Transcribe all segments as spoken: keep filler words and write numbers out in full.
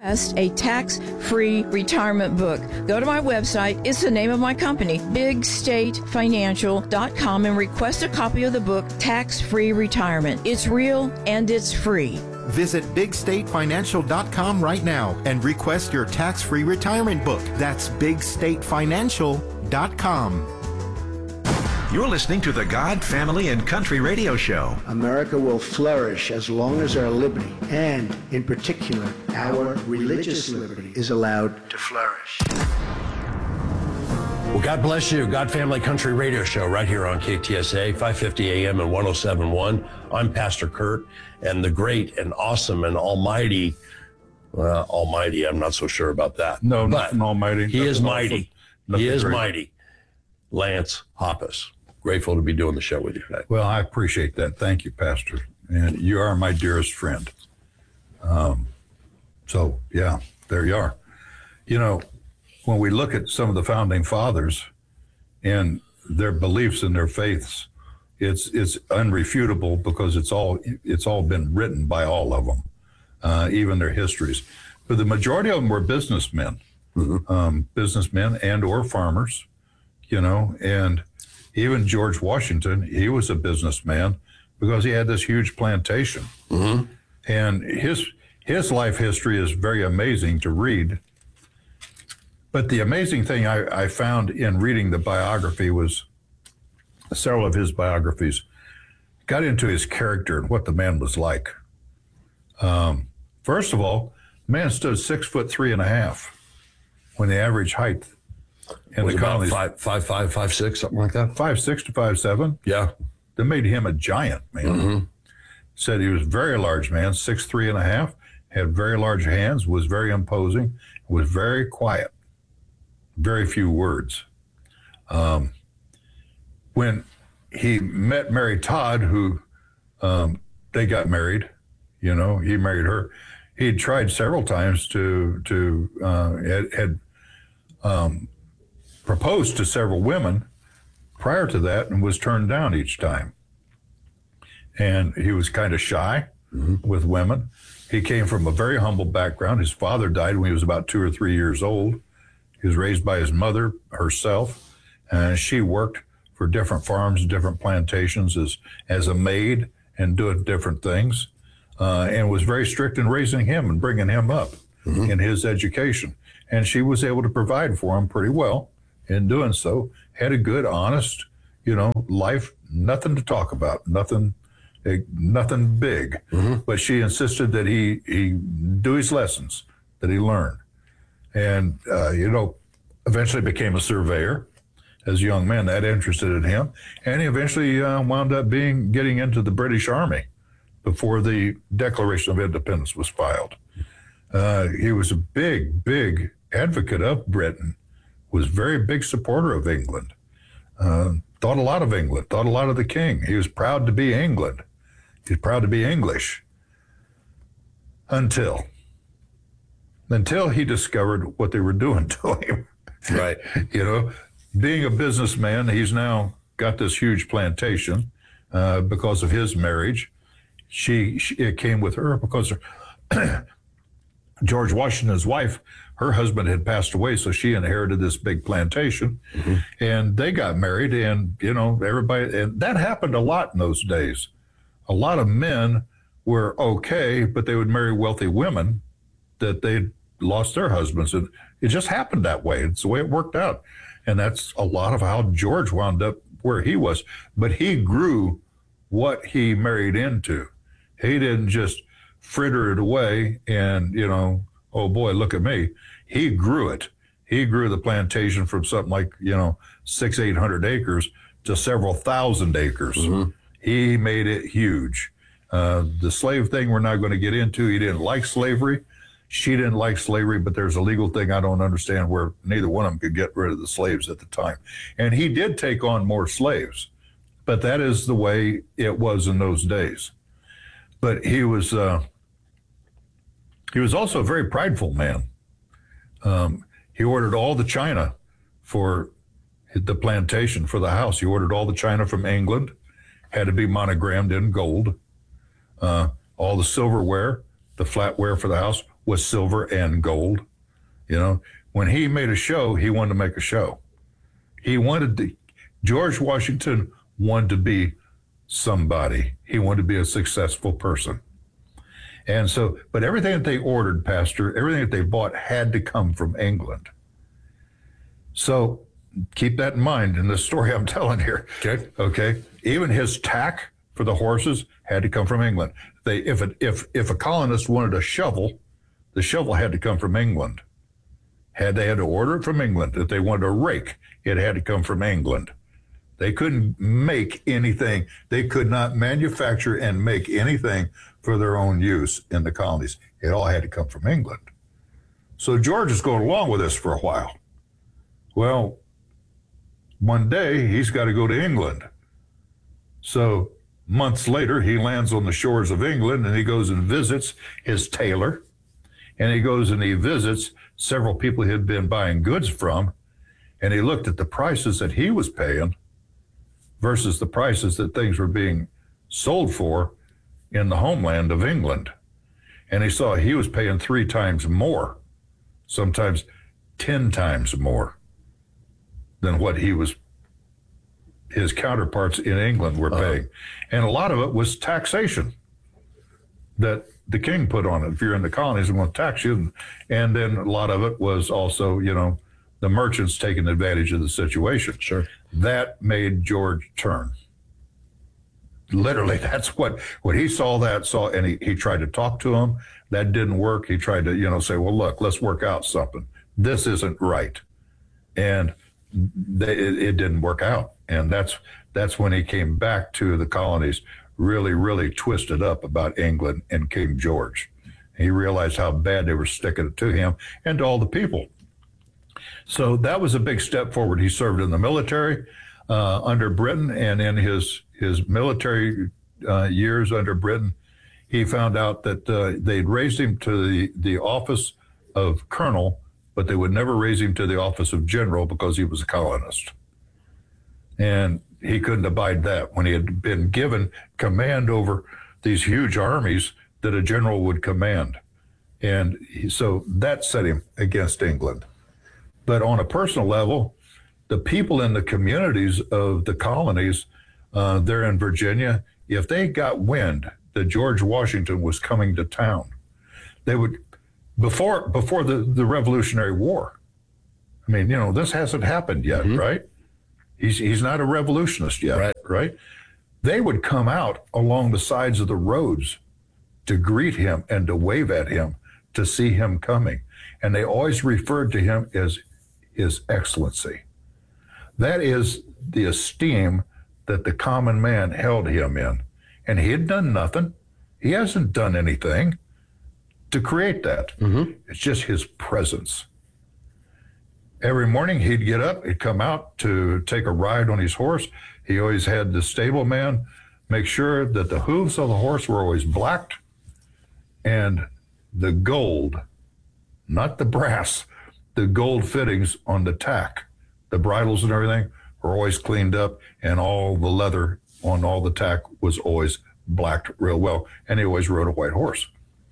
A tax-free retirement book. Go to my website. It's the name of my company, big state financial dot com, and request a copy of the book, Tax-Free Retirement. It's real and it's free. Visit big state financial dot com right now and request your tax-free retirement book. That's big state financial dot com. You're listening to the God, Family, and Country Radio Show. America will flourish as long as our liberty, and in particular, our religious liberty, is allowed to flourish. Well, God bless you. God, Family, Country Radio Show right here on K T S A, five fifty A M and one oh seven point one. I'm Pastor Kurt, and the great and awesome and almighty, well, almighty, I'm not so sure about that. No, but nothing almighty. He is nothing mighty. awesome, he is great. mighty. Lance Hoppus. Grateful to be doing the show with you tonight. Well, I appreciate that. Thank you, Pastor. And you are my dearest friend. Um, so, yeah, there you are. You know, when we look at some of the founding fathers and their beliefs and their faiths, it's it's unrefutable because it's all it's all been written by all of them, uh, even their histories. But the majority of them were businessmen, mm-hmm. um, businessmen and or farmers, you know, and even George Washington, he was a businessman because he had this huge plantation. Mm-hmm. And his his life history is very amazing to read. But the amazing thing I, I found in reading the biography was several of his biographies got into his character and what the man was like. Um, first of all, the man stood six foot three and a half when the average height in was the about colonies, five, five, five, five, six, something like that. five six to five seven. Yeah, That made him a giant, man. Mm-hmm. Said he was a very large man, six three and a half, had very large hands, was very imposing, was very quiet, very few words. Um, when he met Mary Todd, who um, they got married, you know, he married her. He'd tried several times to to uh, had, had um, proposed to several women prior to that and was turned down each time. And he was kind of shy mm-hmm. with women. He came from a very humble background. His father died when he was about two or three years old. He was raised by his mother herself, and she worked for different farms, different plantations as, as a maid and doing different things, uh, and was very strict in raising him and bringing him up mm-hmm. in his education. And she was able to provide for him pretty well in doing so. Had a good, honest, you know, life, nothing to talk about, nothing nothing big. Mm-hmm. But she insisted that he, he do his lessons that he learned. And, uh, you know, eventually became a surveyor as a young man. That interested in him. And he eventually uh, wound up being getting into the British Army before the Declaration of Independence was filed. Uh, he was a big, big advocate of Britain, was very big supporter of England, uh, thought a lot of England, thought a lot of the king. He was proud to be England. He's proud to be English until, until he discovered what they were doing to him. Right. You know, being a businessman, he's now got this huge plantation uh, because of his marriage. She, she it came with her because her, George Washington's wife, her husband had passed away, so she inherited this big plantation, mm-hmm. and they got married, and, you know, everybody, and that happened a lot in those days. A lot of men were okay, but they would marry wealthy women that they'd lost their husbands, and it just happened that way. It's the way it worked out, and that's a lot of how George wound up where he was, but he grew what he married into. He didn't just fritter it away and, you know, oh boy, look at me. He grew it. He grew the plantation from something like, you know, six, eight hundred acres to several thousand acres. Mm-hmm. He made it huge. Uh, the slave thing we're not going to get into. He didn't like slavery. She didn't like slavery, but there's a legal thing I don't understand where neither one of them could get rid of the slaves at the time. And he did take on more slaves, but that is the way it was in those days. But he was, uh, he was also a very prideful man. Um, he ordered all the china for the plantation, for the house. He ordered all the china from England, had to be monogrammed in gold. Uh, all the silverware, the flatware for the house was silver and gold. You know, when he made a show, he wanted to make a show. He wanted to, George Washington wanted to be somebody. He wanted to be a successful person. And so, but everything that they ordered, Pastor, everything that they bought had to come from England. So keep that in mind in the story I'm telling here. Okay. Okay. Even his tack for the horses had to come from England. They, if it, if if a colonist wanted a shovel, the shovel had to come from England. Had they had to order it from England. If they wanted a rake, it had to come from England. They couldn't make anything. They could not manufacture and make anything for their own use in the colonies. It all had to come from England. So George is going along with this for a while. Well, one day he's got to go to England. So months later, he lands on the shores of England and he goes and visits his tailor. And he goes and he visits several people he had been buying goods from. And he looked at the prices that he was paying versus the prices that things were being sold for in the homeland of England. And he saw he was paying three times more, sometimes ten times more than what he was, his counterparts in England were paying. Uh-huh. And a lot of it was taxation that the king put on it. If you're in the colonies, I'm going to tax you. And then a lot of it was also, you know, the merchants taking advantage of the situation. Sure. That made George turn. Literally, that's what, when he saw that, saw, and he, he tried to talk to him. That didn't work. He tried to, you know, say, well, look, let's work out something. This isn't right. And they, it, it didn't work out. And that's that's when he came back to the colonies, really, really twisted up about England and King George. He realized how bad they were sticking it to him and to all the people. So that was a big step forward. He served in the military uh, under Britain, and in his his military uh, years under Britain, he found out that uh, they'd raised him to the, the office of colonel, but they would never raise him to the office of general because he was a colonist. And he couldn't abide that when he had been given command over these huge armies that a general would command. And he, so that set him against England. But on a personal level, the people in the communities of the colonies uh, there in Virginia, if they got wind that George Washington was coming to town, they would, before before the, the Revolutionary War, I mean, you know, this hasn't happened yet, mm-hmm. right? He's he's not a revolutionist yet, right. right? They would come out along the sides of the roads to greet him and to wave at him, to see him coming. And they always referred to him as His Excellency. That is the esteem that the common man held him in. And he had done nothing. He hasn't done anything to create that. Mm-hmm. It's just his presence. Every morning he'd get up, he'd come out to take a ride on his horse. He always had the stable man make sure that the hooves of the horse were always blacked, and the gold, not the brass, the gold fittings on the tack, the bridles and everything were always cleaned up, and all the leather on all the tack was always blacked real well, and he always rode a white horse.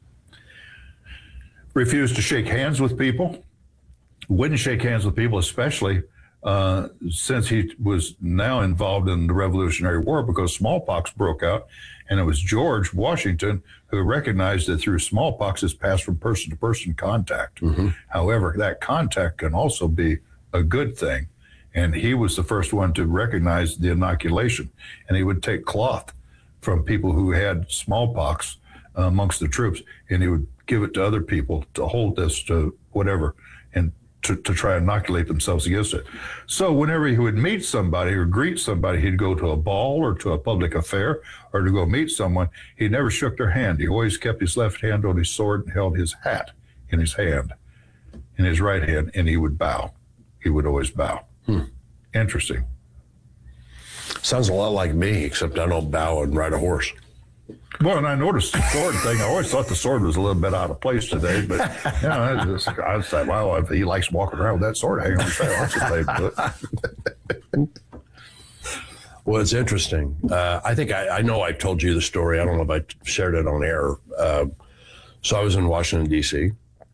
Refused to shake hands with people. Wouldn't shake hands with people, especially uh, since he was now involved in the Revolutionary War, because smallpox broke out, and it was George Washington who recognized that through smallpox it's passed from person-to-person contact. Mm-hmm. However, that contact can also be a good thing, and he was the first one to recognize the inoculation, and he would take cloth from people who had smallpox uh, amongst the troops, and he would give it to other people to hold this to whatever, and To, to try and inoculate themselves against it. So whenever he would meet somebody or greet somebody, he'd go to a ball or to a public affair or to go meet someone. He never shook their hand. He always kept his left hand on his sword and held his hat in his hand, in his right hand, and he would bow. He would always bow. Hmm. Interesting. Sounds a lot like me, except I don't bow and ride a horse. Well, and I noticed the sword thing. I always thought the sword was a little bit out of place today, but you know, I, just, I was like, well, if he likes walking around with that sword hanging on his tail, that's what they do. Well, it's interesting. Uh, I think I, I know I've told you the story. I don't know if I shared it on air. Uh, So I was in Washington, D C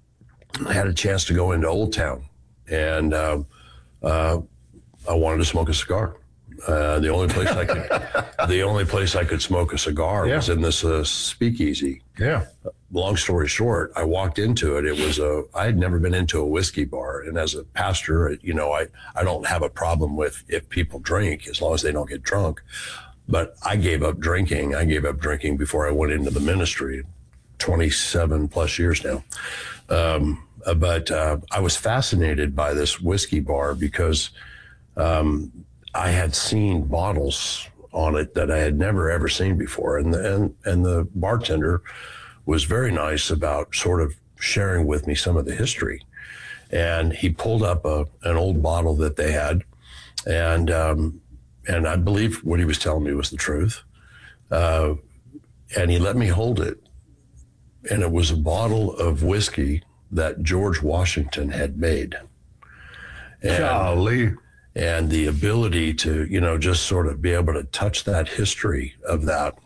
I had a chance to go into Old Town, and uh, uh, I wanted to smoke a cigar. Uh, the only place I could, the only place I could smoke a cigar Yeah. was in this uh, speakeasy. Yeah. Long story short, I walked into it. It was a, I had never been into a whiskey bar. And as a pastor, you know, I, I don't have a problem with if people drink as long as they don't get drunk. But I gave up drinking. I gave up drinking before I went into the ministry, twenty-seven plus years now. Um, but uh, I was fascinated by this whiskey bar because um, I had seen bottles on it that I had never ever seen before, and the, and and the bartender was very nice about sort of sharing with me some of the history. And he pulled up a an old bottle that they had, and um, and I believe what he was telling me was the truth. Uh, and he let me hold it, and it was a bottle of whiskey that George Washington had made. And, Golly. and the ability to, you know, just sort of be able to touch that history of that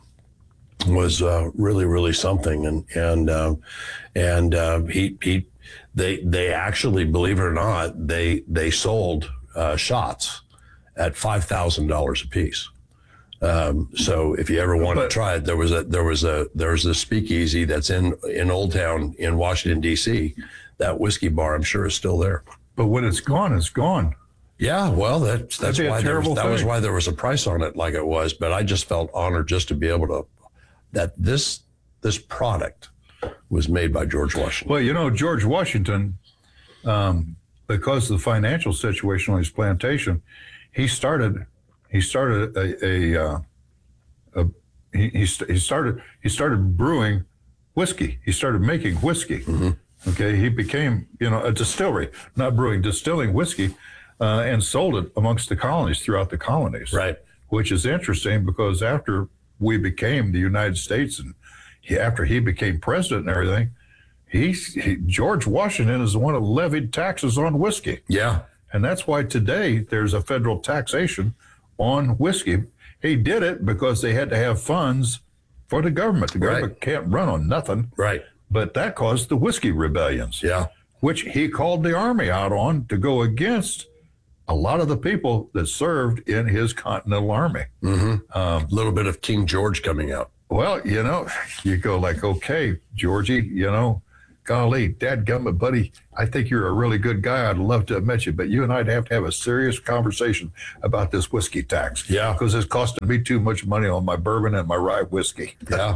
was uh, really, really something. And and uh, and uh, he he they they actually, believe it or not, they they sold uh, shots at five thousand dollars a piece. Um, so if you ever want But- to try it, there was a there was a there was a speakeasy that's in in Old Town in Washington D C That whiskey bar, I'm sure, is still there. But when it's gone, it's gone. Yeah, well, that's that's That'd be a why there was, terrible that was thing. why there was a price on it like it was. But I just felt honored just to be able to that this this product was made by George Washington. Well, you know, George Washington, um, because of the financial situation on his plantation, he started he started a, a, uh, a he he, st- he started he started brewing whiskey. He started making whiskey. Mm-hmm. Okay, he became you know a distillery, not brewing, distilling whiskey, uh, and sold it amongst the colonies throughout the colonies. Right. Which is interesting because after we became the United States and he, after he became president and everything, he, he George Washington is the one that levied taxes on whiskey. Yeah, And that's why today there's a federal taxation on whiskey. He did it because they had to have funds for the government. The government Right. can't run on nothing. right. But that caused the whiskey rebellions, Yeah, which he called the army out on to go against a lot of the people that served in his Continental Army. a little bit of King George coming out. Well, you know, you go like, okay, Georgie, you know, golly, dadgummit, buddy, I think you're a really good guy. I'd love to have met you, but you and I'd have to have a serious conversation about this whiskey tax. Yeah. Because it's costing me too much money on my bourbon and my rye whiskey. Yeah.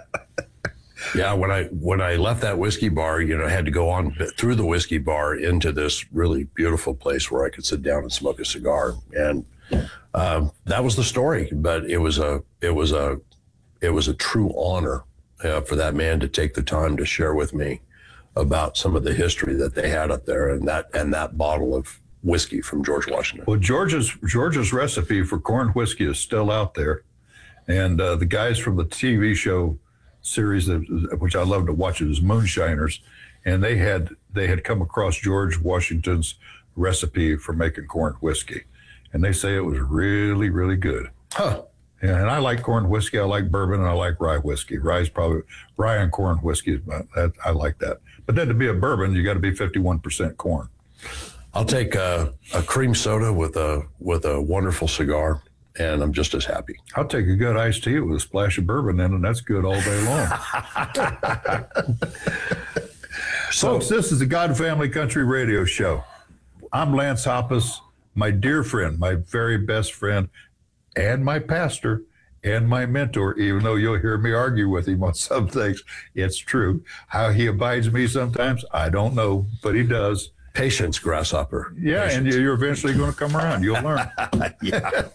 Yeah, when I when I left that whiskey bar, you know, I had to go on through the whiskey bar into this really beautiful place where I could sit down and smoke a cigar, and um, that was the story. But it was a it was a it was a true honor uh, for that man to take the time to share with me about some of the history that they had up there, and that and that bottle of whiskey from George Washington. Well, George's George's recipe for corn whiskey is still out there, and uh, the guys from the T V show series, that, which I love to watch, it is Moonshiners, and they had they had come across George Washington's recipe for making corn whiskey, and they say it was really really good. Huh. Yeah, and I like corn whiskey. I like bourbon, and I like rye whiskey. Rye's probably rye and corn whiskey. That, I like that. But then to be a bourbon, you got to be fifty-one percent corn. I'll take a, a cream soda with a with a wonderful cigar, and I'm just as happy. I'll take a good iced tea with a splash of bourbon in, and that's good all day long. So, Folks, this is the God Family Country Radio Show. I'm Lance Hoppus, my dear friend, my very best friend, and my pastor, and my mentor, even though you'll hear me argue with him on some things. It's true. How he abides me sometimes, I don't know, but he does. patience, grasshopper. Yeah, Patience. and you're eventually going to come around. You'll learn. Yeah.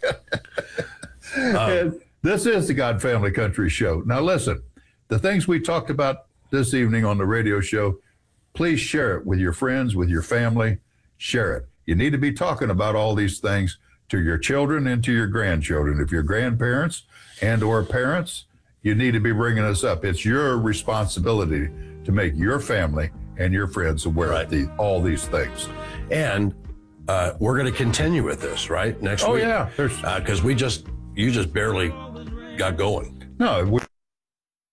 And this is the God Family Country Show. Now, listen, the things we talked about this evening on the radio show, please share it with your friends, with your family. Share it. You need to be talking about all these things to your children and to your grandchildren. If you're grandparents and or parents, you need to be bringing this up. It's your responsibility to make your family and your friends aware Right. of the, all these things. And uh, we're going to continue with this, right? Next Oh, week. yeah. There's, Because we just, you just barely got going. no, we,